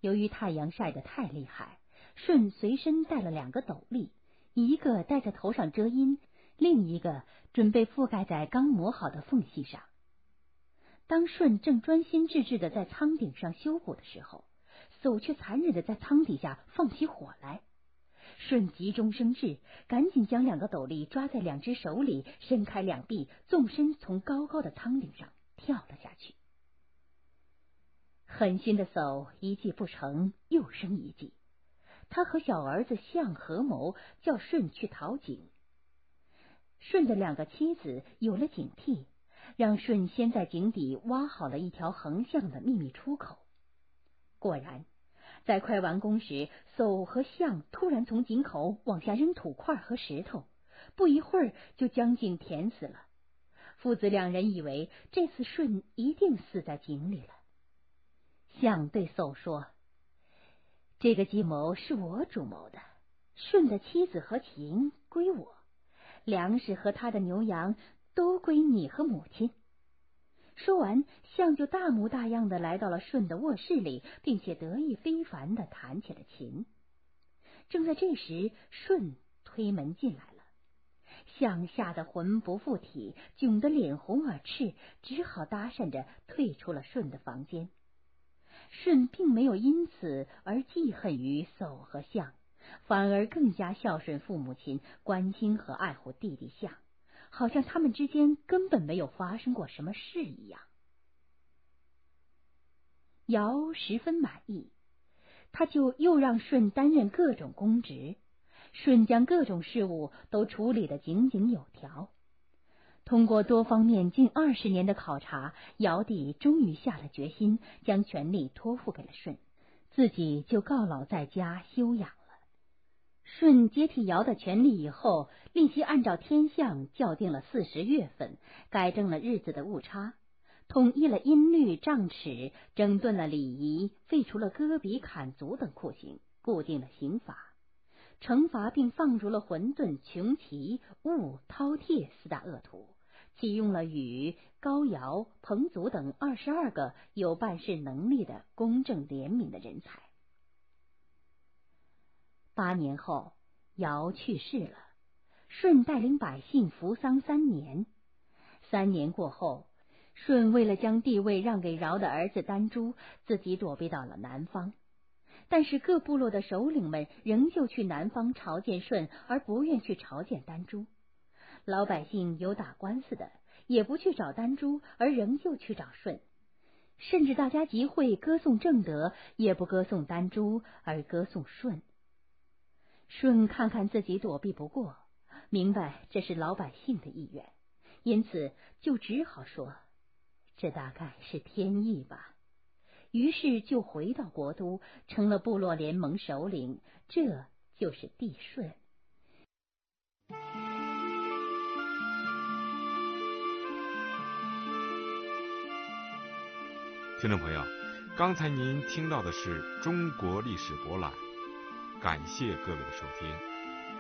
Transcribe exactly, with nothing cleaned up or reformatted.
由于太阳晒得太厉害，舜随身带了两个斗笠，一个戴在头上遮阴，另一个准备覆盖在刚磨好的缝隙上。当舜正专心致志地在舱顶上修补的时候，叟却残忍地在舱底下放起火来。舜急中生智，赶紧将两个斗笠抓在两只手里，伸开两臂，纵身从高高的舱顶上跳了下去。狠心的叟一计不成，又生一计，他和小儿子象合谋，叫舜去讨井。舜的两个妻子有了警惕，让舜先在井底挖好了一条横向的秘密出口。果然，在快完工时，叟和象突然从井口往下扔土块和石头，不一会儿就将井填死了。父子两人以为这次舜一定死在井里了。象对叟说：“这个计谋是我主谋的，舜的妻子和井归我，粮食和他的牛羊都归你和母亲。”说完，象就大模大样的来到了舜的卧室里，并且得意非凡的弹起了琴。正在这时，舜推门进来了，象吓得魂不附体，窘得脸红耳赤，只好搭讪着退出了舜的房间。舜并没有因此而记恨于叟和象，反而更加孝顺父母亲，关心和爱护弟弟象，好像他们之间根本没有发生过什么事一样。尧十分满意，他就又让舜担任各种公职，舜将各种事务都处理得井井有条。通过多方面近二十年的考察，尧帝终于下了决心，将权力托付给了舜，自己就告老在家休养了。舜接替尧的权力以后，立即按照天象校定了四十月份，改正了日子的误差，统一了音律杖尺，整顿了礼仪，废除了割鼻砍足等酷刑，固定了刑罚，惩罚并放逐了混沌、穷奇、兀、饕餮四大恶徒，启用了禹、高尧、彭祖等二十二个有办事能力的公正廉明的人才。八年后，尧去世了，舜带领百姓服丧三年。三年过后，舜为了将地位让给尧的儿子丹朱，自己躲避到了南方。但是各部落的首领们仍旧去南方朝见舜，而不愿去朝见丹朱。老百姓有打官司的，也不去找丹朱，而仍旧去找舜。甚至大家集会歌颂正德，也不歌颂丹朱，而歌颂舜。舜看看自己躲避不过，明白这是老百姓的意愿，因此就只好说，这大概是天意吧。于是就回到国都，成了部落联盟首领，这就是帝舜。 听众朋友，刚才您听到的是中国历史博览，感谢各位的收听。